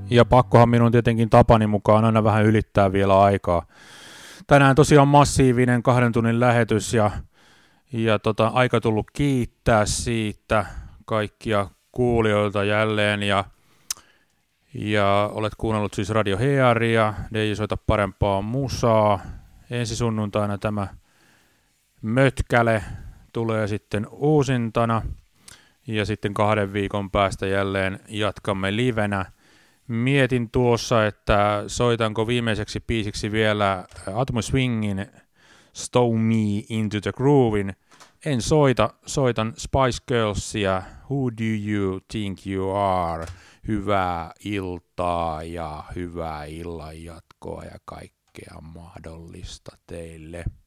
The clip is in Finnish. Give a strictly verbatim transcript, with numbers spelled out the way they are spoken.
Ja pakkohan minun tietenkin tapani mukaan aina vähän ylittää vielä aikaa. Tänään tosiaan massiivinen kahden tunnin lähetys ja, ja tota, aika tullut kiittää siitä kaikkia kuulijoilta jälleen. Ja, ja olet kuunnellut siis Radio Hearia, D J Soita parempaa musaa. Ensi sunnuntaina tämä mötkäle tulee sitten uusintana. Ja sitten kahden viikon päästä jälleen jatkamme livenä. Mietin tuossa, että soitanko viimeiseksi biisiksi vielä Atomic Swingin Stow Me Into the Groovein. En soita, soitan Spice Girlsia, Who Do You Think You Are? Hyvää iltaa ja hyvää illan jatkoa ja kaikkea mahdollista teille.